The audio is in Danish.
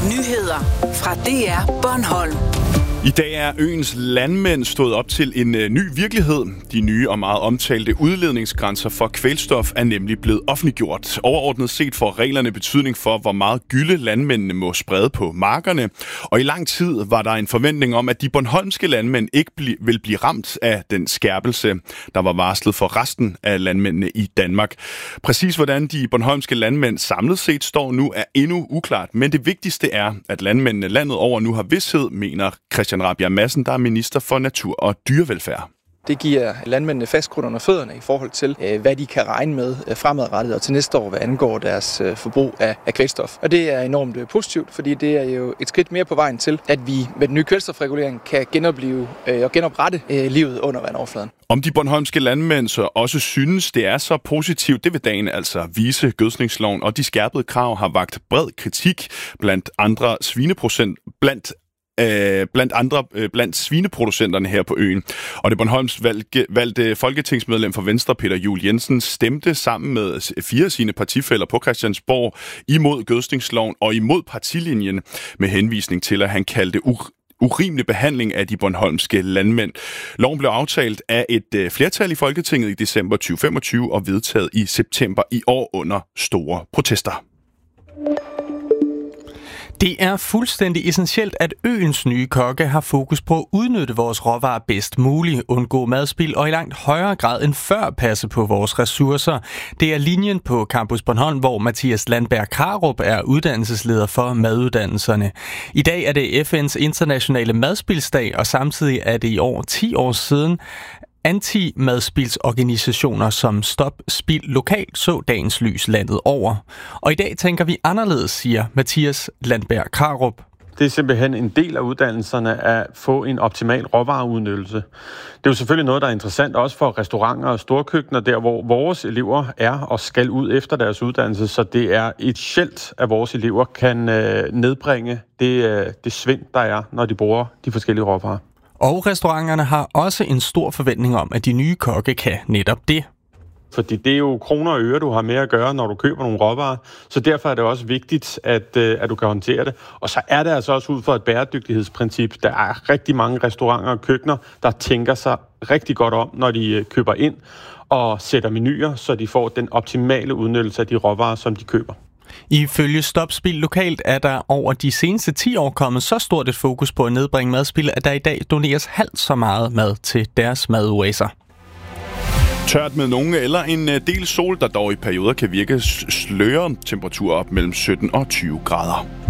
Nyheder fra DR Bornholm. I dag er øens landmænd stået op til en ny virkelighed. De nye og meget omtalte udledningsgrænser for kvælstof er nemlig blevet offentliggjort. Overordnet set får reglerne betydning for, hvor meget gylde landmændene må sprede på markerne. Og i lang tid var der en forventning om, at de bornholmske landmænd ikke vil blive ramt af den skærpelse, der var varslet for resten af landmændene i Danmark. Præcis hvordan de bornholmske landmænd samlet set står nu er endnu uklart. Men det vigtigste er, at landmændene landet over nu har vished, mener Christian Rabjerg Madsen, der er minister for natur og dyrevelfærd. Det giver landmændene fast grund under fødderne i forhold til, hvad de kan regne med fremadrettet og til næste år, hvad angår deres forbrug af kvælstof. Og det er enormt positivt, fordi det er jo et skridt mere på vejen til, at vi med den nye kvælstofregulering kan genoplive og genoprette livet under vandoverfladen. Om de bornholmske landmænd så også synes, det er så positivt, det vil dagen altså vise. Gødskningsloven og de skærpede krav har vakt bred kritik blandt svineproducenterne her på øen. Og det Bornholms valgte folketingsmedlem for Venstre, Peter Juel Jensen, stemte sammen med 4 af sine partifæller på Christiansborg imod gødskningsloven og imod partilinjen med henvisning til, at han kaldte urimelig behandling af de bornholmske landmænd. Loven blev aftalt af et flertal i Folketinget i december 2025 og vedtaget i september i år under store protester. Det er fuldstændig essentielt, at øens nye kokke har fokus på at udnytte vores råvarer bedst muligt, undgå madspild og i langt højere grad end før passe på vores ressourcer. Det er linjen på Campus Bornholm, hvor Mathias Landberg Krarup er uddannelsesleder for maduddannelserne. I dag er det FN's internationale madspildsdag, og samtidig er det i år 10 år siden, anti-madspildsorganisationer som Stop Spild Lokalt så dagens lys landet over. Og i dag tænker vi anderledes, siger Mathias Landberg Krarup. Det er simpelthen en del af uddannelserne at få en optimal råvareudnyttelse. Det er jo selvfølgelig noget, der er interessant også for restauranter og storkøkkener, der hvor vores elever er og skal ud efter deres uddannelse, så det er et sjælt, at vores elever kan nedbringe det svind, der er, når de bruger de forskellige råvarer. Og restauranterne har også en stor forventning om, at de nye kokke kan netop det. Fordi det er jo kroner og øre, du har med at gøre, når du køber nogle råvarer. Så derfor er det også vigtigt, at du kan håndtere det. Og så er det altså også ud fra et bæredygtighedsprincip. Der er rigtig mange restauranter og køkkener, der tænker sig rigtig godt om, når de køber ind og sætter menuer, så de får den optimale udnyttelse af de råvarer, som de køber. Ifølge Stop Spild Lokalt er der over de seneste 10 år kommet så stort et fokus på at nedbringe madspild, at der i dag doneres halvt så meget mad til deres madoaser. Tørt med nogen eller en del sol, der dog i perioder kan virke sløre, temperatur op mellem 17 og 20 grader.